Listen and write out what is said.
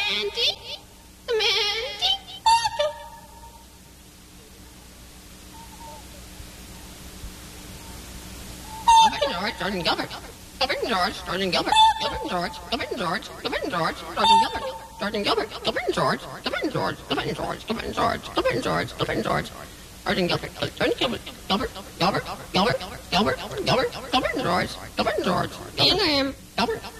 Mandy. Mandy. George, Sergeant Gilbert. Gilbert and George, Sergeant Gilbert. Gilbert and George, Gilbert and George, Gilbert and George, Sergeant Gilbert. Sergeant Gilbert, Gilbert and George, Gilbert and George, Gilbert and George, Gilbert and George, Gilbert and George, Gilbert and George. Sergeant Gilbert, Sergeant Gilbert, Gilbert, Gilbert, Gilbert, Gilbert, Gilbert, Gilbert and George, Gilbert and George, Gilbert,